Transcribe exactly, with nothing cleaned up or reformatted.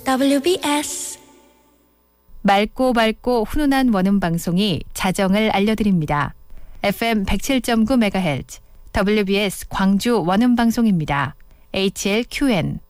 더블유비에스 맑고 밝고 훈훈한 원음 방송이 자정을 알려드립니다. 에프엠 백칠 점 구 메가헤르츠 더블유비에스 광주 원음 방송입니다. 에이치엘큐엔